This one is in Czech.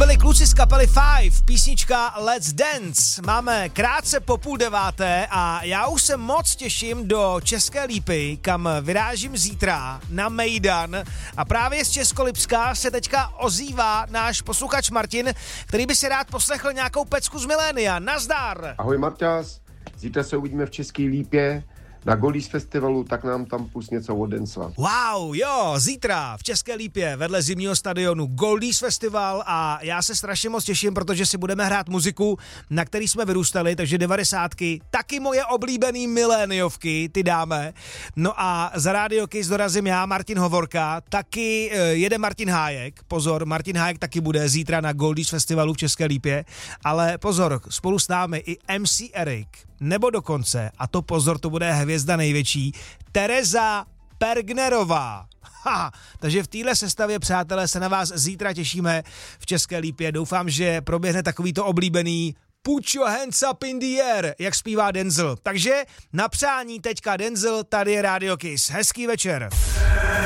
byli kluci z kapely Five, písnička Let's Dance. Máme krátce po 8:30 a já už se moc těším do České Lípy, kam vyrážím zítra na Mejdan. A právě z Českolipska se teďka ozývá náš posluchač Martin, který by si rád poslechl nějakou pecku z milénia. Nazdar! Ahoj Marťas, zítra se uvidíme v České Lípě na Goldies festivalu, tak nám tam pust něco od Densla. Wow, jo, zítra v České Lípě vedle zimního stadionu Goldies festival a já se strašně moc těším, protože si budeme hrát muziku, na který jsme vyrůstali, takže 90ky, taky moje oblíbený miléniovky, ty dáme. No a za Radio Kiss dorazím já, Martin Hovorka, taky jede Martin Hájek, pozor, Martin Hájek taky bude zítra na Goldies festivalu v České Lípě, ale pozor, spolu s námi i MC Erik, nebo dokonce, a to pozor, to bude hvězda největší, Tereza Pergnerová. Takže v téhle sestavě, přátelé, se na vás zítra těšíme v České Lípě. Doufám, že proběhne takovýto oblíbený Put your hands up in the air, jak zpívá Denzel. Takže na přání teďka Denzel, tady je Radio Kiss. Hezký večer.